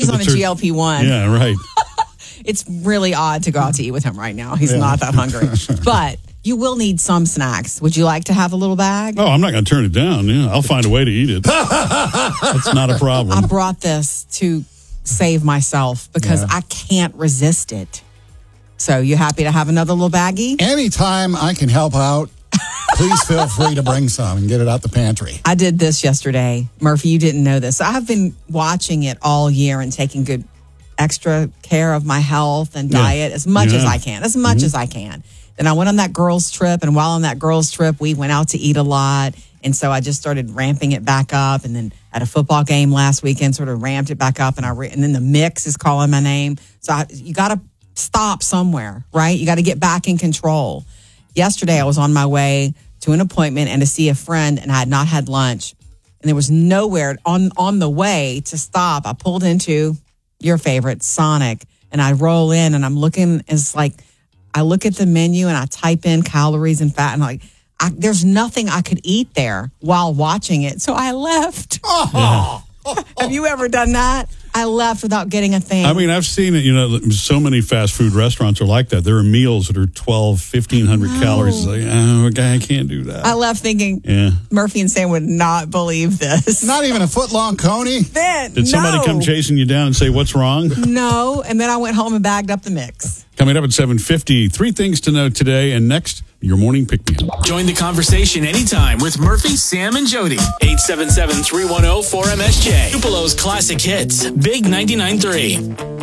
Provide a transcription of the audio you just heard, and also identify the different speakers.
Speaker 1: He's on a GLP-1.
Speaker 2: Yeah, right.
Speaker 1: It's really odd to go out to eat with him right now. He's not that hungry. But you will need some snacks. Would you like to have a little bag?
Speaker 2: Oh, I'm not going to turn it down. Yeah, I'll find a way to eat it. That's not a problem.
Speaker 1: I brought this to save myself because I can't resist it. So you happy to have another little baggie?
Speaker 3: Anytime I can help out, please feel free to bring some and get it out the pantry.
Speaker 1: I did this yesterday. Murphy, you didn't know this. I've been watching it all year and taking good extra care of my health and diet as much as I can, as I can. Then I went on that girls' trip, and while on that girls' trip, we went out to eat a lot. And so I just started ramping it back up. And then at a football game last weekend, sort of ramped it back up. And then the mix is calling my name. So you got to stop somewhere, right? You got to get back in control. Yesterday, I was on my way to an appointment and to see a friend, and I had not had lunch. And there was nowhere on the way to stop. I pulled into your favorite, Sonic, and I roll in, and I'm looking, it's like, I look at the menu and I type in calories and fat, and there's nothing I could eat there while watching it. So I left. Have you ever done that? I left without getting a thing.
Speaker 2: I mean, I've seen it, so many fast food restaurants are like that. There are meals that are 1,500 calories. It's like, okay, I can't do that.
Speaker 1: I left thinking, Murphy and Sam would not believe this.
Speaker 3: Not even a foot-long coney?
Speaker 2: Did somebody come chasing you down and say, what's wrong?
Speaker 1: No, and then I went home and bagged up the mix.
Speaker 2: Coming up at 7:50, 3 things to know today, and next, your morning pick-me-up.
Speaker 4: Join the conversation anytime with Murphy, Sam, and Jody. 877-310-4MSJ. Tupelo's Classic Hits. Big 99.3.